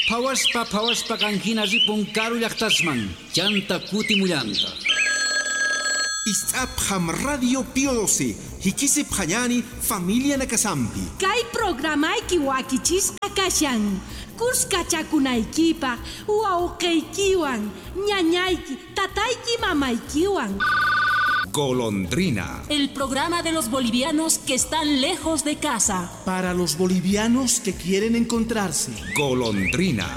Phawaspa kanhina ripun karu llaqtasman. Chanta kutimullanta. Is'apjam Radio Pío 12, hikisip hayani familia nakasampi. Kay programayki wakichisqa kashan. Kuskachakunaykipa, wawqiykiwan, ñañayki, tatayki mamaykiwan. Golondrina. El programa de los bolivianos que están lejos de casa. Para los bolivianos que quieren encontrarse. Golondrina.